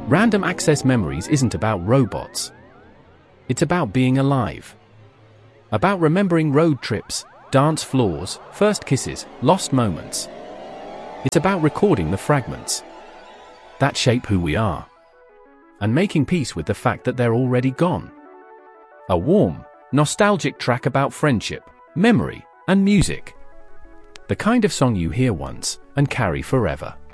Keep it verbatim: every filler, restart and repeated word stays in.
Random Access Memories isn't about robots. It's about being alive. About remembering road trips, dance floors, first kisses, lost moments. It's about recording the fragments that shape who we are, and making peace with the fact that they're already gone. A warm, nostalgic track about friendship, memory, and music. The kind of song you hear once and carry forever.